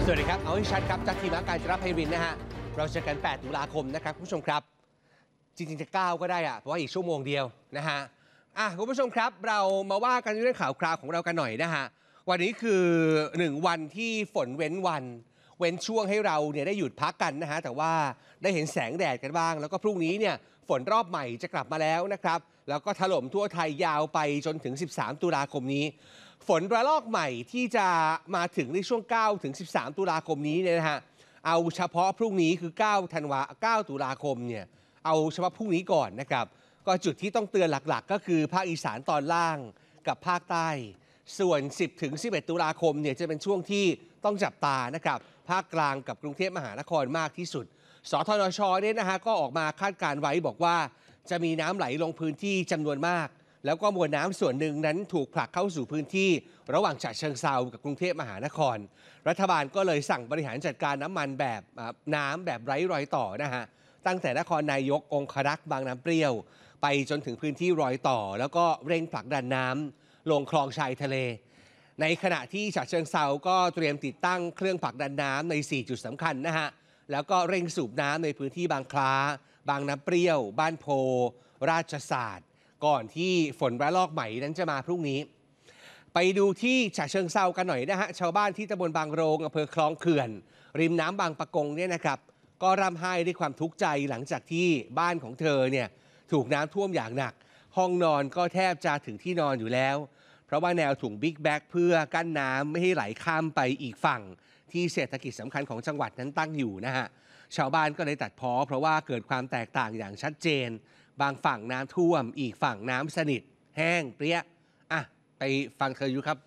สวัสดีครับเอาให้ชัดครับจากทีมการจราภัยรินนะฮะเราเจอกัน8 ตุลาคมนะครับคุณผู้ชมครับจริงๆจะ9ก็ได้อะเพราะว่าอีกชั่วโมงเดียวนะฮะคุณผู้ชมครับเรามาว่ากันเรื่องข่าวคราวของเรากันหน่อยนะฮะวันนี้คือ1วันที่ฝนเว้นวันเว้นช่วงให้เราเนี่ยได้หยุดพักกันนะฮะแต่ว่าได้เห็นแสงแดดกันบ้างแล้วก็พรุ่งนี้เนี่ยฝนรอบใหม่จะกลับมาแล้วนะครับแล้วก็ถล่มทั่วไทยยาวไปจนถึง13 ตุลาคมนี้ฝนระลอกใหม่ที่จะมาถึงในช่วง9 ถึง 13 ตุลาคมนี้เนี่ยนะฮะเอาเฉพาะพรุ่งนี้คือ9 ตุลาคมเนี่ยเอาเฉพาะพรุ่งนี้ก่อนนะครับก็จุดที่ต้องเตือนหลักๆก็คือภาคอีสานตอนล่างกับภาคใต้ส่วน 10 ถึง 11 ตุลาคมเนี่ยจะเป็นช่วงที่ต้องจับตานะครับภาคกลางกับกรุงเทพมหานครมากที่สุดสทนช.เนี่ยนะฮะก็ออกมาคาดการณ์ไว้บอกว่าจะมีน้ำไหลลงพื้นที่จำนวนมากแล้วก็มวลน้ำส่วนหนึ่งนั้นถูกผลักเข้าสู่พื้นที่ระหว่างฉะเชิงเทรากับกรุงเทพมหานครรัฐบาลก็เลยสั่งบริหารจัดการน้ำมันแบบน้ำแบบไร้รอยต่อนะฮะตั้งแต่นครนายกองครักษ์บางน้ำเปรี้ยวไปจนถึงพื้นที่รอยต่อแล้วก็เร่งผลักดันน้ำลงคลองชายทะเลในขณะที่ฉะเชิงเทราก็เตรียมติดตั้งเครื่องผลักดันน้ำใน4จุดสำคัญนะฮะแล้วก็เร่งสูบน้ำในพื้นที่บางคล้าบางน้ำเปรี้ยวบ้านโพราชสาสตร์ก่อนที่ฝนระลอกใหม่นั้นจะมาพรุ่งนี้ไปดูที่ฉะเชิงเทรากันหน่อยนะฮะชาวบ้านที่ตำบลบางโรงอำเภอคลองเขื่อนริมน้ำบางปะกงเนี่ยนะครับก็ร่ำไห้ด้วยความทุกข์ใจหลังจากที่บ้านของเธอเนี่ยถูกน้ำท่วมอย่างหนักห้องนอนก็แทบจะถึงที่นอนอยู่แล้วเพราะว่าแนวถุงบิ๊กแบ็กเพื่อกั้นน้ำไม่ให้ไหลข้ามไปอีกฝั่งที่เศรษฐกิจสำคัญของจังหวัดนั้นตั้งอยู่นะฮะชาวบ้านก็เลยตัดพ้อเพราะว่าเกิดความแตกต่างอย่างชัดเจนบางฝั่งน้ำท่วมอีกฝั่งน้ำสนิทแห้งเปรี้ยไปฟังเธออยู่ครับ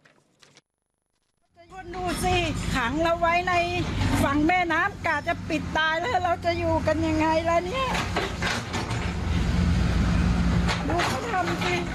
คนดูสิขังเราไว้ในฝั่งแม่น้ำกะจะปิดตายแล้วเราจะอยู่กันยังไงล่ะเนี่ยดูเขาทำสิ